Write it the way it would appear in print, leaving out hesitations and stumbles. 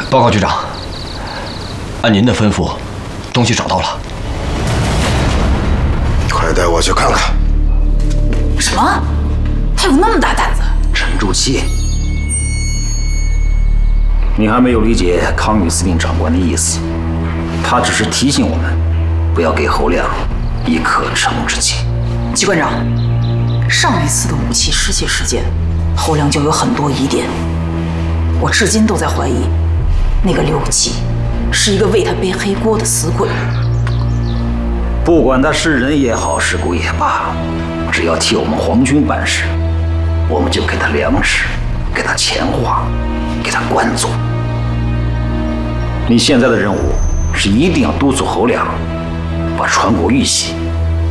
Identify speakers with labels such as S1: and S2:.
S1: 报告局长，按您的吩咐，东西找到了。
S2: 快带我去看看。
S3: 什么？他有那么大胆子？
S4: 沉住气，你还没有理解康宇司令长官的意思。他只是提醒我们，不要给侯亮一可乘之机。
S3: 机关长，上一次的武器失窃事件，侯亮就有很多疑点，我至今都在怀疑，那个刘启是一个为他背黑锅的死鬼。
S4: 不管他是人也好，是鬼也罢，只要替我们皇军办事，我们就给他粮食，给他钱花，给他官做。你现在的任务是一定要督促侯亮把传国玉玺